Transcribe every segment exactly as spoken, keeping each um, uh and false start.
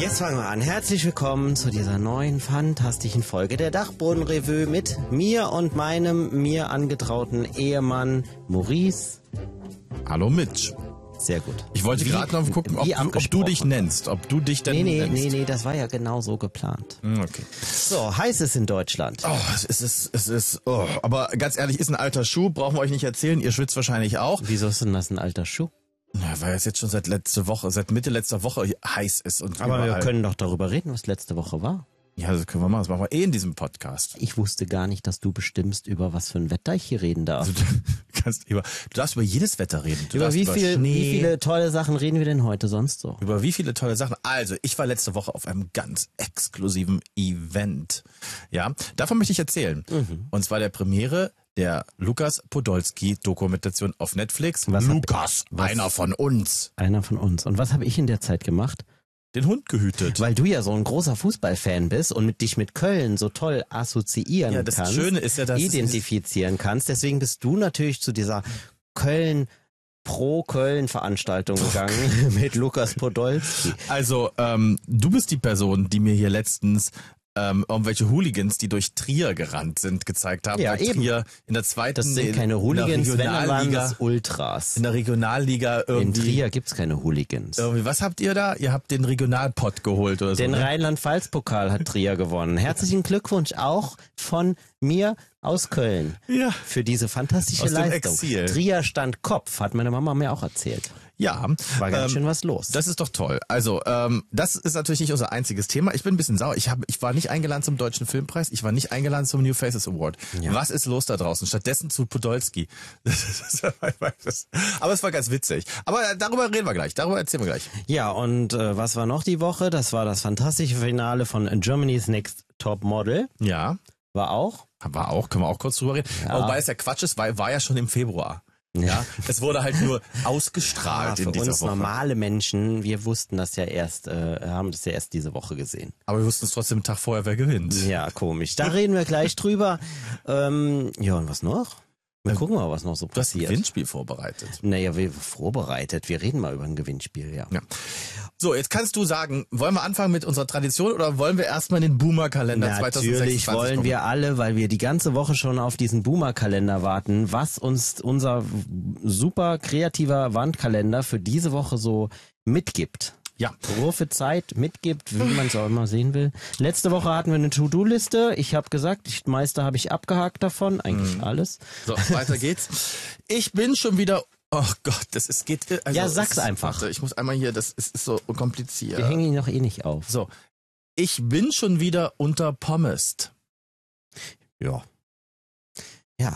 Jetzt fangen wir an. Herzlich willkommen zu dieser neuen fantastischen Folge der Dachbodenrevue mit mir und meinem mir angetrauten Ehemann Maurice. Hallo Mitch. Sehr gut. Ich wollte gerade noch gucken, ob du, ob du dich nennst. Ob du dich denn nee, nee, nennst. Nee, nee, das war ja genau so geplant. Okay. So, heiß es in Deutschland. Oh, es ist, es ist, oh, aber ganz ehrlich, ist ein alter Schuh, brauchen wir euch nicht erzählen. Ihr schwitzt wahrscheinlich auch. Wieso ist denn das ein alter Schuh? Ja, weil es jetzt schon seit letzte Woche, seit Mitte letzter Woche heiß ist. Und aber überall. wir können doch darüber reden, was letzte Woche war. Ja, das können wir machen. Das machen wir eh in diesem Podcast. Ich wusste gar nicht, dass du bestimmst, über was für ein Wetter ich hier reden darf. Also, du, kannst über, du darfst über jedes Wetter reden. Du über wie, über viel, Schnee. wie viele tolle Sachen reden wir denn heute sonst so? Über wie viele tolle Sachen. Also, ich war letzte Woche auf einem ganz exklusiven Event. Ja, davon möchte ich erzählen. Mhm. Und zwar der Premiere der Lukas Podolski-Dokumentation auf Netflix. Was Lukas, hab, was, einer von uns. Einer von uns. Und was habe ich in der Zeit gemacht? Den Hund gehütet. Weil du ja so ein großer Fußballfan bist und mit dich mit Köln so toll assoziieren ja, das kannst, Schöne ist ja, dass identifizieren kannst. Deswegen bist du natürlich zu dieser Köln Pro-Köln-Veranstaltung gegangen mit Lukas Podolski. Also, ähm, du bist die Person, die mir hier letztens ähm, irgendwelche Hooligans, die durch Trier gerannt sind, gezeigt haben. Ja, eben. Trier in der zweiten, das sind keine Hooligans, wenn dann waren das Ultras. In der Regionalliga irgendwie. In Trier gibt's keine Hooligans. Irgendwie, was habt ihr da? Ihr habt den Regionalpott geholt oder so. Den ne? Rheinland-Pfalz-Pokal hat Trier gewonnen. Herzlichen Glückwunsch auch von mir aus Köln. Ja. Für diese fantastische aus dem Leistung. Exil. Trier stand Kopf, hat meine Mama mir auch erzählt. Ja. War ganz ähm, schön was los. Das ist doch toll. Also, ähm, das ist natürlich nicht unser einziges Thema. Ich bin ein bisschen sauer. Ich, hab, ich war nicht eingeladen zum Deutschen Filmpreis. Ich war nicht eingeladen zum New Faces Award. Ja. Was ist los da draußen? Stattdessen zu Podolski. Aber es war ganz witzig. Aber darüber reden wir gleich. Darüber erzählen wir gleich. Ja, und äh, was war noch die Woche? Das war das fantastische Finale von Germany's Next Top Model. Ja. War auch. War auch. Können wir auch kurz drüber reden. Ja. Wobei es ja Quatsch ist, weil war ja schon im Februar. Ja. Ja, es wurde halt nur ausgestrahlt ja, in dieser uns Woche. normale Menschen, wir wussten das ja erst, äh, haben das ja erst diese Woche gesehen. Aber wir wussten es trotzdem einen Tag vorher, wer gewinnt. Ja, komisch. Da reden wir gleich drüber. Ähm, ja, und was noch? Wir gucken mal, was noch so Du hast ein passiert. Gewinnspiel vorbereitet. Naja, wir vorbereitet. Wir reden mal über ein Gewinnspiel, ja. Ja. So, jetzt kannst du sagen, wollen wir anfangen mit unserer Tradition oder wollen wir erstmal in den Boomer-Kalender Natürlich zweitausendsechsundzwanzig wollen gucken? wir alle, weil wir die ganze Woche schon auf diesen Boomer-Kalender warten, was uns unser super kreativer Wandkalender für diese Woche so mitgibt. Ja. Prophezeit mitgibt, wie man es auch immer sehen will. Letzte Woche hatten wir eine To-Do-Liste. Ich habe gesagt, das meiste habe ich abgehakt davon, eigentlich mhm. alles. So, weiter geht's. Ich bin schon wieder... Oh Gott, das ist geht. Also, ja, sag's ist, einfach. Warte, ich muss einmal hier, das ist, ist so kompliziert. Wir hängen ihn doch eh nicht auf. So, ich bin schon wieder unter Pommes. Ja. Ja.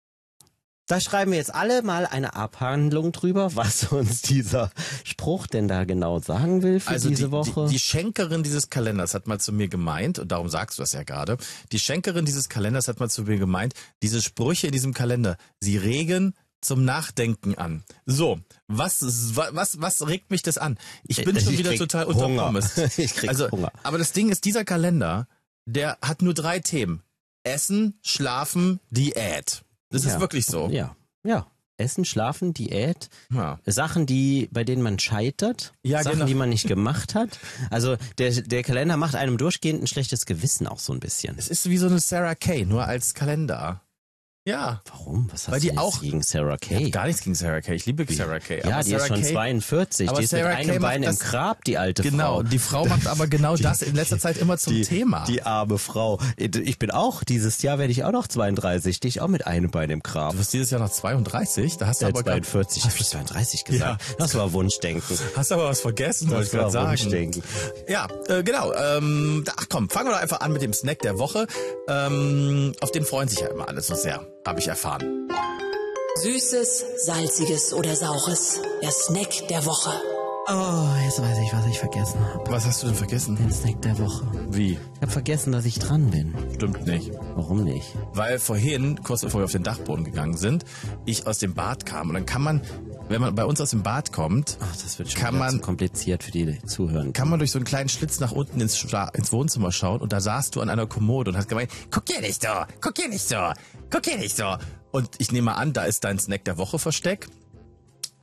Da schreiben wir jetzt alle mal eine Abhandlung drüber, was uns dieser Spruch denn da genau sagen will für also diese die, Woche. Die, die Schenkerin dieses Kalenders hat mal zu mir gemeint, und darum sagst du das ja gerade, die Schenkerin dieses Kalenders hat mal zu mir gemeint, diese Sprüche in diesem Kalender, sie regen zum Nachdenken an. So, was was was regt mich das an? Ich bin ich schon wieder total unter Hunger. Pommes. Ich krieg also, Hunger. Aber das Ding ist, dieser Kalender, der hat nur drei Themen. Essen, Schlafen, Diät. Das ja. ist wirklich so. Ja, ja. Essen, Schlafen, Diät, ja. Sachen, die bei denen man scheitert, ja, Sachen, genau. die man nicht gemacht hat. Also der der Kalender macht einem durchgehend ein schlechtes Gewissen auch so ein bisschen. Es ist wie so eine Sarah Kay, nur als Kalender. Ja. Warum? Was hast Weil du die jetzt auch gegen Sarah Kay? Ich hab gar nichts gegen Sarah Kay. Ich liebe Sarah Kay. Ja, aber die Sarah ist schon Kay, zweiundvierzig. Die ist mit einem Kay Bein im das, Grab, die alte genau, Frau. Genau, die Frau macht aber genau die, das in letzter Zeit immer zum die, Thema. Die arme Frau. Ich bin auch, dieses Jahr werde ich auch noch zweiunddreißig. Stehe ich auch mit einem Bein im Grab. Du wirst dieses Jahr noch zweiunddreißig? Da hast du ja, aber zweiundvierzig. Hast du zweiunddreißig gesagt? Ja. Das war Wunschdenken. Hast aber was vergessen, wollte ich gerade sagen. Wunschdenken. Ja, äh, genau. Ähm, ach komm, fangen wir doch einfach an mit dem Snack der Woche. Ähm, auf den freuen sich ja immer alle so sehr, habe ich erfahren. Süßes, salziges oder saures. Der Snack der Woche. Oh, jetzt weiß ich, was ich vergessen habe. Was hast du denn vergessen? Den Snack der Woche. Wie? Ich habe vergessen, dass ich dran bin. Stimmt nicht. Warum nicht? Weil vorhin, kurz bevor wir auf den Dachboden gegangen sind, ich aus dem Bad kam. Und dann kann man, wenn man bei uns aus dem Bad kommt, Ach, das wird schon kann man, zu kompliziert für die Zuhörer. Kann man durch so einen kleinen Schlitz nach unten ins, ins Wohnzimmer schauen und da saßt du an einer Kommode und hast gemeint, guck hier nicht so, guck hier nicht so, guck hier nicht so. Und ich nehme an, da ist dein Snack der Woche versteckt.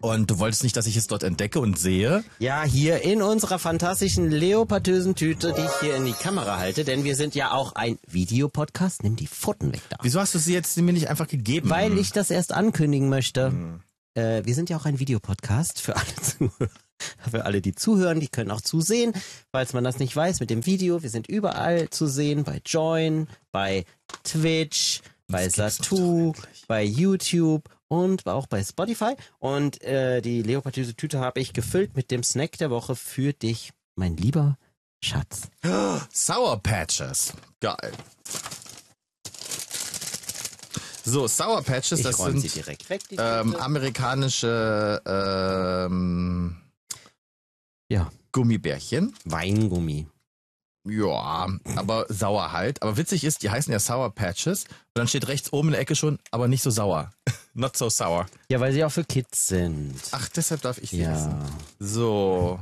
Und du wolltest nicht, dass ich es dort entdecke und sehe? Ja, hier in unserer fantastischen leopardösen Tüte, die ich hier in die Kamera halte, denn wir sind ja auch ein Videopodcast. Nimm die Pfoten weg da. Wieso hast du sie jetzt mir nicht einfach gegeben? Weil ich das erst ankündigen möchte. Hm. Äh, wir sind ja auch ein Videopodcast für alle Zuhörer. Für alle, die zuhören, die können auch zusehen, falls man das nicht weiß, mit dem Video. Wir sind überall zu sehen, bei Join, bei Twitch, bei Satu, bei YouTube und auch bei Spotify. Und äh, die leopardöse Tüte habe ich gefüllt mit dem Snack der Woche für dich, mein lieber Schatz. Sour Patches. Geil. So, Sour Patches, ich das räum sind sie direkt weg, die ähm, amerikanische ähm, ja. Gummibärchen. Weingummi. Ja, aber sauer halt. Aber witzig ist, die heißen ja Sour Patches. Und dann steht rechts oben in der Ecke schon, aber nicht so sauer. Not so sour. Ja, weil sie auch für Kids sind. Ach, deshalb darf ich sie ja. essen. So.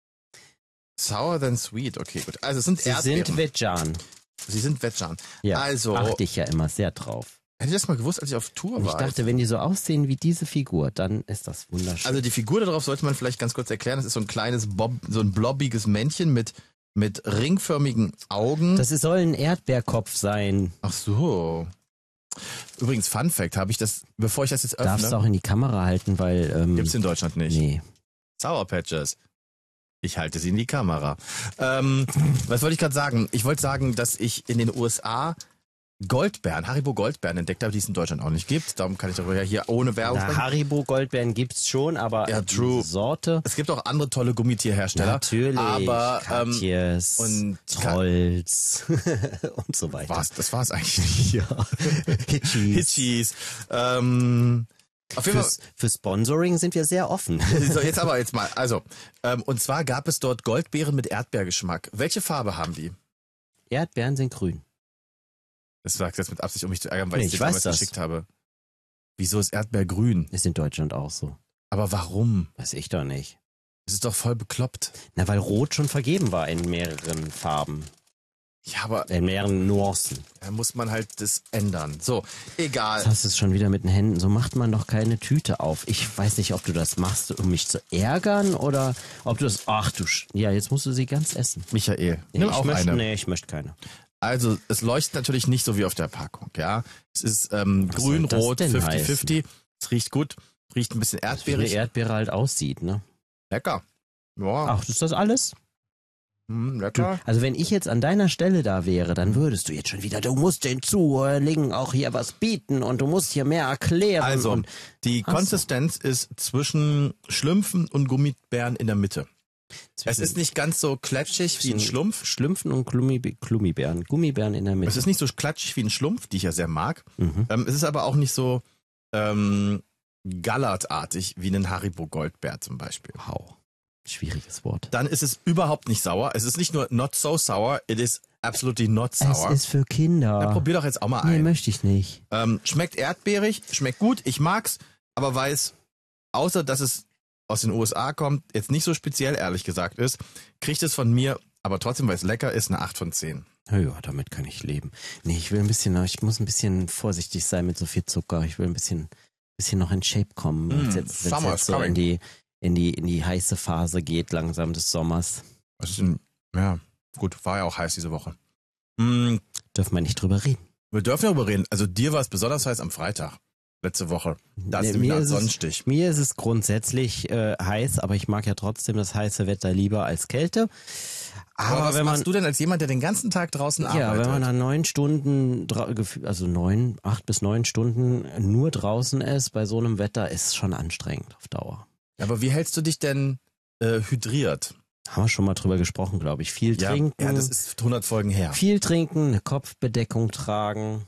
Sour than sweet. Okay, gut. Also es sind sie Erdbeeren. sind vegan. Sie sind vegan. Ja, also, achte ich ja immer sehr drauf. Hätte ich das mal gewusst, als ich auf Tour Und war. ich dachte, wenn die so aussehen wie diese Figur, dann ist das wunderschön. Also die Figur darauf sollte man vielleicht ganz kurz erklären. Das ist so ein kleines, Bob, so ein blobbiges Männchen mit mit ringförmigen Augen. Das soll ein Erdbeerkopf sein. Ach so. Übrigens, Fun Fact, habe ich das, bevor ich das jetzt öffne. Darfst du auch in die Kamera halten, weil... Ähm, gibt's in Deutschland nicht. Nee. Sour Patches. Ich halte sie in die Kamera. Ähm, was wollte ich gerade sagen? Ich wollte sagen, dass ich in den U S A Goldbeeren, Haribo Goldbeeren entdeckt habe, die es in Deutschland auch nicht gibt. Darum kann ich darüber ja hier ohne Werbung Na, sprechen. Haribo Goldbeeren gibt's schon, aber Ja, die true. Sorte... Es gibt auch andere tolle Gummitierhersteller. Natürlich, aber ähm, Katjes und Trolls und so weiter. was? Das war es eigentlich nicht. Ja. Hitchis. Hitchis. Ähm, auf jeden Fall. Fürs, für Sponsoring sind wir sehr offen. So, jetzt aber jetzt mal. Also, ähm, und zwar gab es dort Goldbeeren mit Erdbeergeschmack. Welche Farbe haben die? Erdbeeren sind grün. Das sagst du jetzt mit Absicht, um mich zu ärgern, weil Nee, ich ich dir weiß damals das. geschickt habe. Wieso ist Erdbeer grün? Ist in Deutschland auch so. Aber warum? Weiß ich doch nicht. Es ist doch voll bekloppt. Na, weil Rot schon vergeben war in mehreren Farben. Ja, aber In mehreren Nuancen. da muss man halt das ändern. So, egal. Jetzt hast du es schon wieder mit den Händen. So macht man doch keine Tüte auf. Ich weiß nicht, ob du das machst, um mich zu ärgern oder ob du das... Ach du... Sch ja, jetzt musst du sie ganz essen. Michael, Nee, nimm ich auch möchte, eine. Nee, ich möchte keine. Also, es leuchtet natürlich nicht so wie auf der Packung, ja. Es ist ähm, Was soll grün, das rot, denn fifty fifty. Es riecht gut, riecht ein bisschen Wie eine erdbeerig. Erdbeere halt aussieht, ne? Lecker. Ja, Ach, ist das alles? hm, Du, lecker. also wenn ich jetzt an deiner Stelle da wäre, dann würdest du jetzt schon wieder, du musst den Zuhörlingen auch hier was bieten und du musst hier mehr erklären. Also, und, die Ach so. Konsistenz ist zwischen Schlümpfen und Gummibären in der Mitte. Es zwischen- ist nicht ganz so klatschig wie ein zwischen Schlumpf. Schlümpfen und Glummi- Gummibären. Gummibären in der Mitte. Es ist nicht so klatschig wie ein Schlumpf, die ich ja sehr mag. Mhm. Ähm, es ist aber auch nicht so ähm, gallertartig wie ein Haribo Goldbär zum Beispiel. Wow. Schwieriges Wort. Dann ist es überhaupt nicht sauer. Es ist nicht nur not so sour, it is absolutely not sour. Es ist für Kinder. Na, probier doch jetzt auch mal Nee, ein. möchte ich nicht. Ähm, schmeckt erdbeerig, schmeckt gut, ich mag's, aber weiß, außer dass es aus den U S A kommt, jetzt nicht so speziell ehrlich gesagt ist, kriegt es von mir, aber trotzdem, weil es lecker ist, eine acht von zehn. Ja, ja, damit kann ich leben. Nee, ich will ein bisschen, ich muss ein bisschen vorsichtig sein mit so viel Zucker. Ich will ein bisschen, bisschen noch in Shape kommen. Wenn es Mm, jetzt, wenn's summer jetzt is so in coming. die, in die, in die heiße Phase geht, langsam des Sommers. Was ist denn, ja, gut, war ja auch heiß diese Woche. Mm, Dürfen wir nicht drüber reden. wir dürfen darüber reden. Also dir war es besonders heiß am Freitag, letzte Woche. Da ist Nee, nämlich mir ein ist es- Sonnenstich. Mir ist es grundsätzlich äh, heiß, aber ich mag ja trotzdem das heiße Wetter lieber als Kälte. Aber, Aber was wenn man, machst du denn als jemand, der den ganzen Tag draußen ja, arbeitet? wenn man dann neun Stunden, dra- gef- also neun, acht bis neun Stunden nur draußen ist, bei so einem Wetter, ist schon anstrengend auf Dauer. Aber wie hältst du dich denn äh, hydriert? Haben wir schon mal drüber gesprochen, glaube ich. Viel Ja, trinken. ja, das ist hundert Folgen her. Viel trinken, eine Kopfbedeckung tragen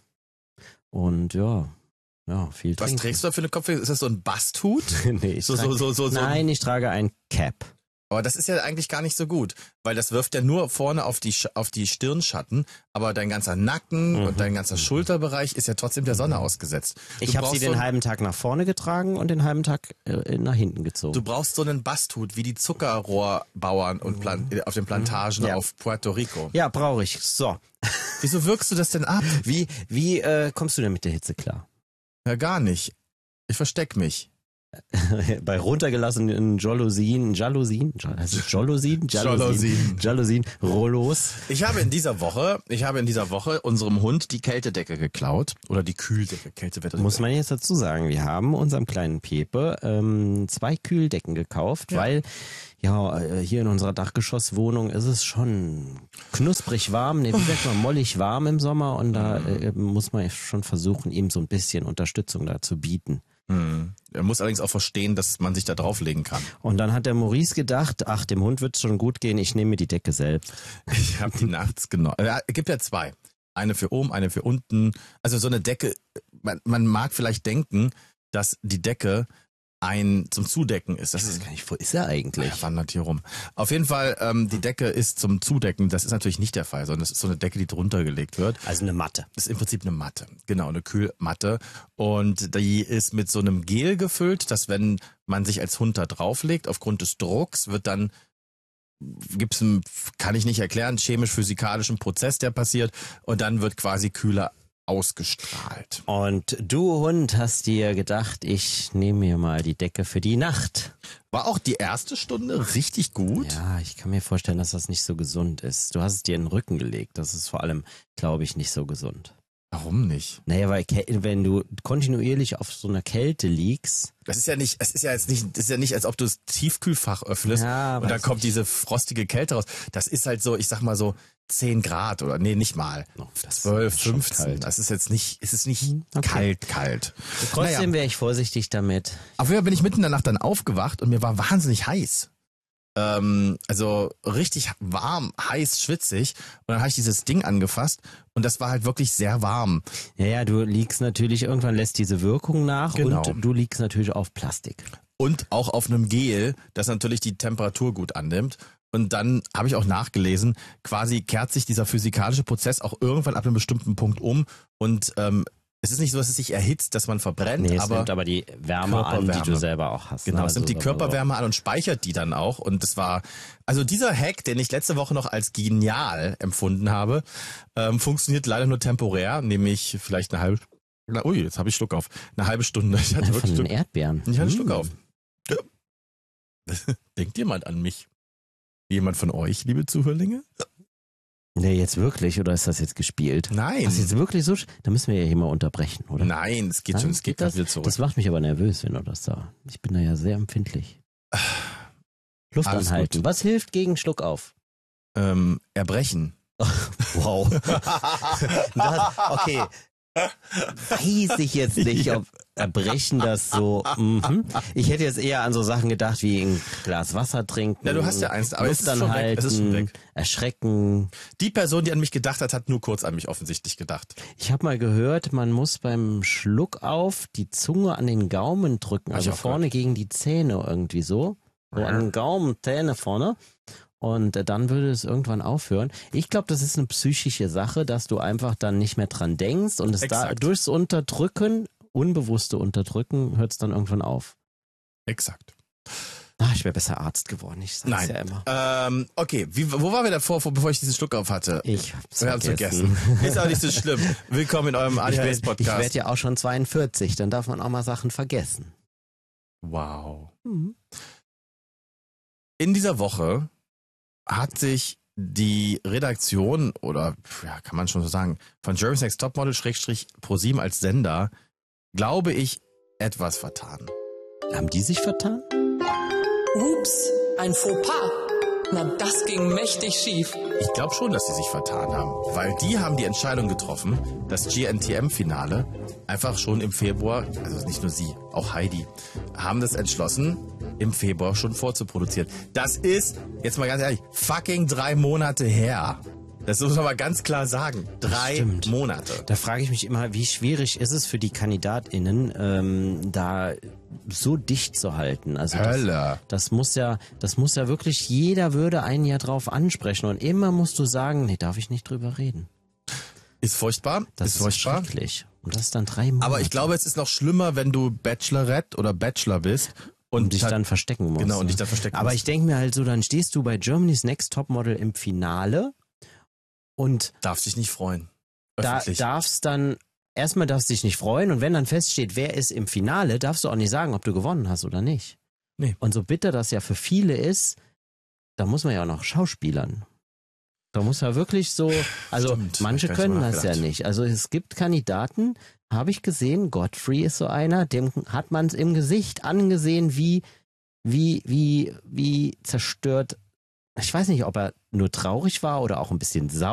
und ja, ja, viel Was trinken. trägst du da für eine Kopfbedeckung? Ist das so ein Basthut? nee, ich So, trage, so, so, so, so. Nein, ich trage ein Cap. Aber das ist ja eigentlich gar nicht so gut, weil das wirft ja nur vorne auf die Sch- auf die Stirnschatten, aber dein ganzer Nacken Mhm. und dein ganzer Schulterbereich ist ja trotzdem der Sonne ausgesetzt. Du Ich habe sie brauchst den so, halben Tag nach vorne getragen und den halben Tag äh, nach hinten gezogen. Du brauchst so einen Basthut wie die Zuckerrohrbauern und Plan äh, auf den Plantagen Ja. auf Puerto Rico. ja, brauche ich. So, Wieso wirkst du das denn ab? wie wie äh, kommst du denn mit der Hitze klar? Ja, gar nicht. Ich versteck mich. bei runtergelassenen Jalousien, Jalousien, also Jalousien, Jalousien, Jalousien, Rollos. Ich habe in dieser Woche, ich habe in dieser Woche unserem Hund die Kältedecke geklaut oder die Kühldecke, Kältewetter. Muss man jetzt dazu sagen, wir haben unserem kleinen Pepe ähm, zwei Kühldecken gekauft, ja. weil ja hier in unserer Dachgeschosswohnung ist es schon knusprig warm, ne, wie sagt man, mollig warm im Sommer und da äh, muss man schon versuchen, ihm so ein bisschen Unterstützung da zu bieten. Hm. Er muss allerdings auch verstehen, dass man sich da drauflegen kann. Und dann hat der Maurice gedacht, ach, dem Hund wird's schon gut gehen, ich nehme mir die Decke selbst. Ich habe die nachts genommen. Ja, es gibt ja zwei. Eine für oben, eine für unten. Also so eine Decke, man, man mag vielleicht denken, dass die Decke ein zum Zudecken ist. Das ich weiß ist gar nicht, wo ist er eigentlich? Er wandert hier rum. Auf jeden Fall, ähm, die Decke ist zum Zudecken. Das ist natürlich nicht der Fall, sondern das ist so eine Decke, die drunter gelegt wird. Also eine Matte. Das ist im Prinzip eine Matte. Genau, eine Kühlmatte. Und die ist mit so einem Gel gefüllt, dass wenn man sich als Hund da drauflegt, aufgrund des Drucks, wird dann gibt's einen, kann ich nicht erklären, chemisch-physikalischen Prozess, der passiert. Und dann wird quasi kühler ausgestrahlt. Und du Hund hast dir gedacht, ich nehme mir mal die Decke für die Nacht. War auch die erste Stunde richtig gut? Ja, ich kann mir vorstellen, dass das nicht so gesund ist. Du hast es dir in den Rücken gelegt. Das ist vor allem, glaube ich, nicht so gesund. Warum nicht? Naja, weil wenn du kontinuierlich auf so einer Kälte liegst. Das ist ja nicht, es ist ja jetzt nicht, das ist ja nicht, als ob du das Tiefkühlfach öffnest ja, und dann kommt nicht. diese frostige Kälte raus. Das ist halt so, ich sag mal so zehn Grad oder nee, nicht mal. Oh, zwölf, fünfzehn. Das ist jetzt nicht, es ist nicht okay. kalt, kalt. Trotzdem naja. wäre ich vorsichtig damit. Auf jeden Fall bin ich mitten in der Nacht dann aufgewacht und mir war wahnsinnig heiß. Ähm, also richtig warm, heiß, schwitzig. Und dann habe ich dieses Ding angefasst und das war halt wirklich sehr warm. Ja, ja, du liegst natürlich, irgendwann lässt diese Wirkung nach genau. und du liegst natürlich auf Plastik. Und auch auf einem Gel, das natürlich die Temperatur gut annimmt. Und dann habe ich auch nachgelesen, quasi kehrt sich dieser physikalische Prozess auch irgendwann ab einem bestimmten Punkt um und ähm, es ist nicht so, dass es sich erhitzt, dass man verbrennt, nee, es aber nimmt aber die Wärme an, die du selber auch hast. Genau, ne? es nimmt also, die Körperwärme an und speichert die dann auch. Und das war, also dieser Hack, den ich letzte Woche noch als genial empfunden habe, ähm, funktioniert leider nur temporär, nämlich vielleicht eine halbe, na, ui, jetzt habe ich Schluck auf, eine halbe Stunde. Ich hatte ja, wirklich von den Schluck, Erdbeeren. Ich hatte einen Schluck hm. auf. Denkt jemand an mich? Jemand von euch, liebe Zuhörlinge? Nee, jetzt wirklich, oder ist das jetzt gespielt? Nein. Das ist jetzt wirklich so? Da müssen wir ja hier mal unterbrechen, oder? Nein, es geht Nein, schon, es geht das, wieder zurück. Das macht mich aber nervös, wenn du das da. Ich bin da ja sehr empfindlich. Luft Alles anhalten. gut. Was hilft gegen Schluck auf? Ähm, Erbrechen. Wow. das, okay. Weiß ich jetzt nicht, ob Erbrechen das so. Mhm. Ich hätte jetzt eher an so Sachen gedacht wie ein Glas Wasser trinken. Ja, du hast ja eins, aber es Luft ist schon weg. Es ist schon anhalten, weg. Erschrecken. Die Person, die an mich gedacht hat, hat nur kurz an mich offensichtlich gedacht. Ich habe mal gehört, man muss beim Schluck auf die Zunge an den Gaumen drücken, Hab also ich auch vorne gehört. gegen die Zähne irgendwie so. So Ja. an den Gaumen, Zähne vorne. Und äh, dann würde es irgendwann aufhören. Ich glaube, das ist eine psychische Sache, dass du einfach dann nicht mehr dran denkst und es da Exakt. durchs Unterdrücken, unbewusste Unterdrücken, hört es dann irgendwann auf. Exakt. Ah, ich wäre besser Arzt geworden, ich sag's Nein. ja immer. Ähm, okay, Wie, wo waren wir davor, bevor ich diesen Schluck auf hatte? Ich hab's Wir haben's vergessen. vergessen. Ist auch nicht so schlimm. Willkommen in eurem A D H Ich werde S-Podcast. werd ja auch schon zweiundvierzig, dann darf man auch mal Sachen vergessen. Wow. Mhm. In dieser Woche hat sich die Redaktion oder ja, kann man schon so sagen, von Germany's Next Topmodel Schrägstrich ProSieben als Sender, glaube ich, etwas vertan. Haben die sich vertan? Ups, ein Fauxpas. Na, das ging mächtig schief. Ich glaube schon, dass sie sich vertan haben, weil die haben die Entscheidung getroffen, das G N T M-Finale einfach schon im Februar, also nicht nur sie, auch Heidi, haben das entschlossen, im Februar schon vorzuproduzieren. Das ist, jetzt mal ganz ehrlich, fucking drei Monate her. Das muss man mal ganz klar sagen. Drei Stimmt. Monate. Da frage ich mich immer, wie schwierig ist es für die KandidatInnen, ähm, da so dicht zu halten. Also Hölle. Das, das muss ja, das muss ja wirklich, jeder würde einen ja drauf ansprechen und immer musst du sagen, nee, darf ich nicht drüber reden. Ist furchtbar. Das ist ist furchtbar. schrecklich. Und das ist dann drei Monate. Aber ich glaube, es ist noch schlimmer, wenn du Bachelorette oder Bachelor bist und, und dich halt- dann verstecken musst. Genau, und ne? dich dann verstecken Aber musst. ich denke mir halt so, dann stehst du bei Germany's Next Topmodel im Finale und darfst dich nicht freuen. da Öffentlich. darfst dann erstmal darfst du dich nicht freuen und wenn dann feststeht, wer ist im Finale, darfst du auch nicht sagen, ob du gewonnen hast oder nicht. Nee. Und so bitter das ja für viele ist, da muss man ja auch noch schauspielern. Da muss ja wirklich so, also Stimmt, manche hab ich gar können nicht das ja nachgedacht. nicht. Also es gibt Kandidaten, habe ich gesehen, Godfrey ist so einer, dem hat man es im Gesicht angesehen, wie, wie, wie, wie zerstört. Ich weiß nicht, ob er nur traurig war oder auch ein bisschen sauer.